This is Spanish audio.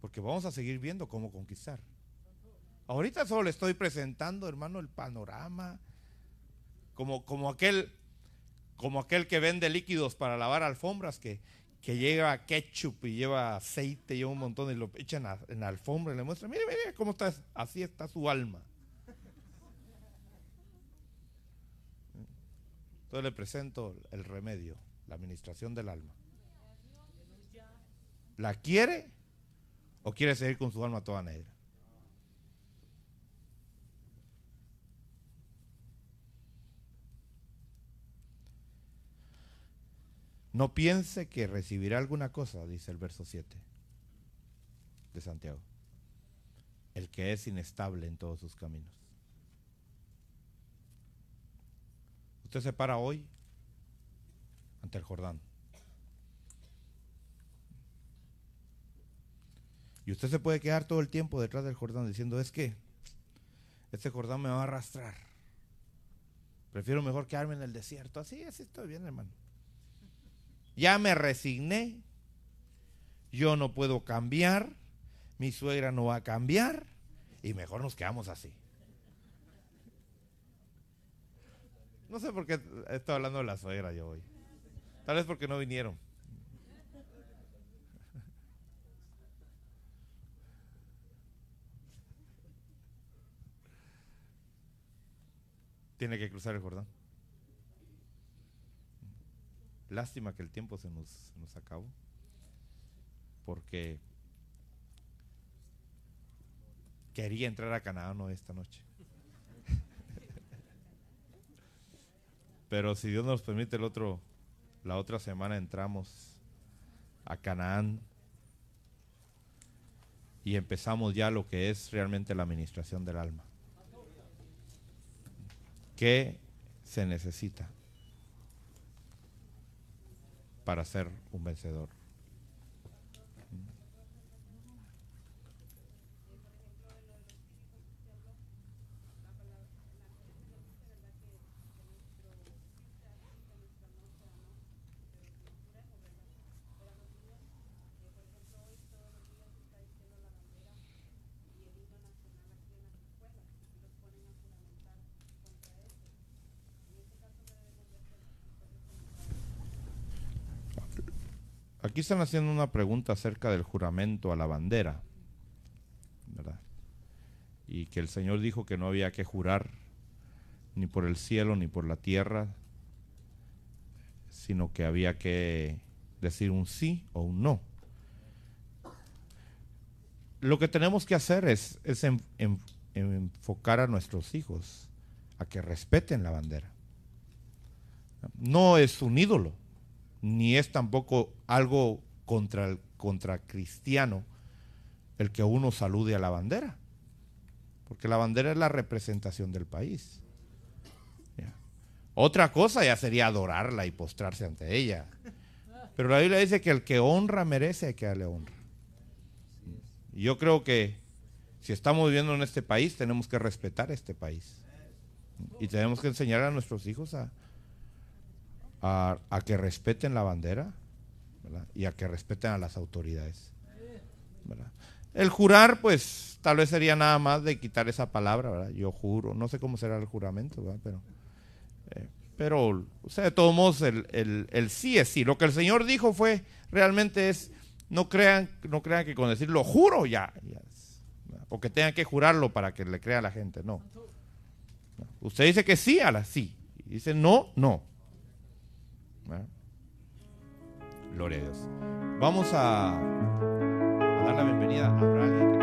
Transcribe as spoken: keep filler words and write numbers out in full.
porque vamos a seguir viendo cómo conquistar. Ahorita solo le estoy presentando, hermano, el panorama, como, como aquel como aquel que vende líquidos para lavar alfombras, que, que lleva ketchup y lleva aceite y lleva un montón y lo echan a, en la alfombra y le muestran, mire, mire cómo está, así está su alma. Entonces le presento el remedio, la administración del alma. ¿La quiere o quiere seguir con su alma toda negra? No piense que recibirá alguna cosa, dice el verso siete de Santiago, el que es inestable en todos sus caminos. Usted se para hoy ante el Jordán y usted se puede quedar todo el tiempo detrás del Jordán diciendo, es que este Jordán me va a arrastrar, prefiero mejor quedarme en el desierto. Así, así estoy bien, hermano. Ya me resigné, yo no puedo cambiar, mi suegra no va a cambiar y mejor nos quedamos así. No sé por qué estoy hablando de la suegra yo hoy, tal vez porque no vinieron. Tiene que cruzar el Jordán. Lástima que el tiempo se nos, se nos acabó, porque quería entrar a Canaán no esta noche. Pero si Dios nos permite, el otro, la otra semana entramos a Canaán y empezamos ya lo que es realmente la administración del alma. ¿Qué se necesita para ser un vencedor? Aquí están haciendo una pregunta acerca del juramento a la bandera, ¿verdad? Y que el Señor dijo que no había que jurar ni por el cielo ni por la tierra, sino que había que decir un sí o un no. Lo que tenemos que hacer es, es en, en, en enfocar a nuestros hijos a que respeten la bandera. No es un ídolo, ni es tampoco algo contra el contra cristiano el que uno salude a la bandera, porque la bandera es la representación del país. ¿Ya? Otra cosa ya sería adorarla y postrarse ante ella, pero la Biblia dice que el que honra merece, hay que darle honra. Yo creo que si estamos viviendo en este país, tenemos que respetar este país y tenemos que enseñar a nuestros hijos a A, a que respeten la bandera, ¿verdad? Y a que respeten a las autoridades, ¿verdad? El jurar, pues tal vez sería nada más de quitar esa palabra, ¿verdad? Yo juro, no sé cómo será el juramento, ¿verdad? Pero, eh, pero o sea, de todos modos el, el, el sí es sí. Lo que el Señor dijo fue, realmente es, no crean, no crean que con decir lo juro ya, ya es, o que tengan que jurarlo para que le crea a la gente, no. Usted dice que sí a la sí, y dice no, no. ¿Eh? Gloria a Dios. Vamos a, a dar la bienvenida a Abraham.